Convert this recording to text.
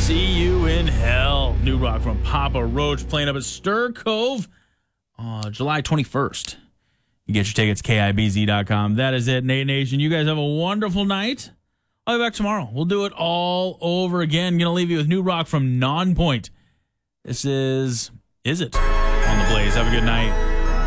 See You in Hell. New rock from Papa Roach playing up at Stir Cove July 21st. You get your tickets, KIBZ.com. That is it, Nate Nation. You guys have a wonderful night. I'll be back tomorrow. We'll do it all over again. Going to leave you with new rock from Nonpoint. This is It on the Blaze. Have a good night.